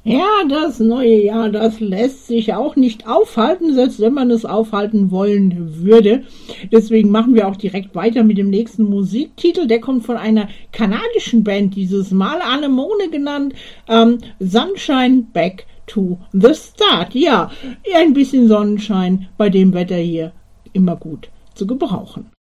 Ja, das neue Jahr, das lässt sich auch nicht aufhalten, selbst wenn man es aufhalten wollen würde. Deswegen machen wir auch direkt weiter mit dem nächsten Musiktitel. Der kommt von einer kanadischen Band, dieses Mal Anemone genannt, Sunshine Back to the Start. Ja, ein bisschen Sonnenschein bei dem Wetter hier immer gut zu gebrauchen.